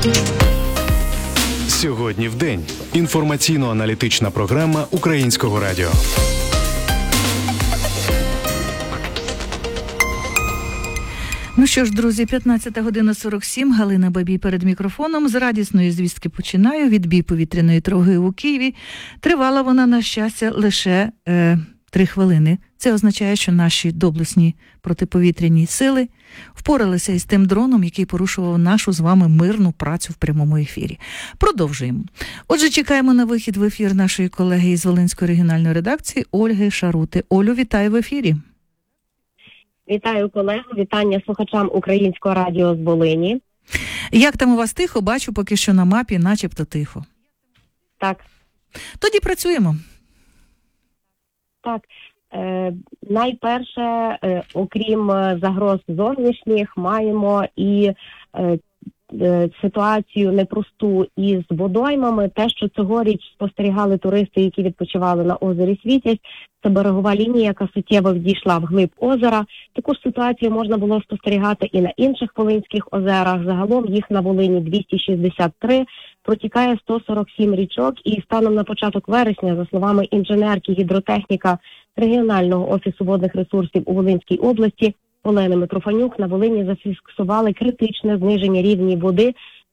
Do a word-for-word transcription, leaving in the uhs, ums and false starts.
Сьогодні в день. Інформаційно-аналітична програма Українського радіо. Ну що ж, друзі, п'ятнадцята година сорок сім, Галина Бабій перед мікрофоном. З радісної звістки починаю. Відбій повітряної тривоги у Києві. Тривала вона, на щастя, лише е, три хвилини. Це означає, що наші доблесні протиповітряні сили впоралися із тим дроном, який порушував нашу з вами мирну працю в прямому ефірі. Продовжуємо. Отже, чекаємо на вихід в ефір нашої колеги із Волинської регіональної редакції Ольги Шарути. Олю, вітаю в ефірі. Вітаю колегу, вітання слухачам Українського радіо з Волині. Як там у вас тихо? Бачу поки що на мапі, начебто тихо. Так. Тоді працюємо. Так. Е, найперше, е, окрім загроз зовнішніх, маємо і е, е, ситуацію непросту із водоймами. Те, що цьогоріч спостерігали туристи, які відпочивали на озері Світязь, це берегова лінія, яка суттєво відійшла вглиб озера. Таку ж ситуацію можна було спостерігати і на інших волинських озерах. Загалом їх на Волині двісті шістдесят три, протікає сто сорок сім річок, і станом на початок вересня, за словами інженерки гідротехніка регіонального офісу водних ресурсів у Волинській області Олени Митрофанюк, на Волині зафіксували критичне зниження рівня води